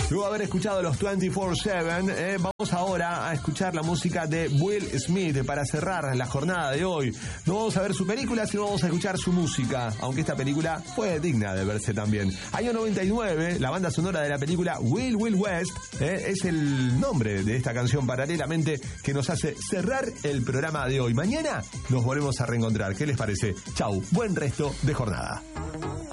Luego de haber escuchado los 24/7, vamos ahora a escuchar la música de Will Smith para cerrar la jornada de hoy. No vamos a ver su película, sino vamos a escuchar su música, aunque esta película fue digna de verse también. Año 99, la banda sonora de la película Wild Wild West es el nombre de esta canción paralelamente que nos hace cerrar el programa de hoy. Mañana nos volvemos a reencontrar. ¿Qué les parece? Chau, buen resto de jornada.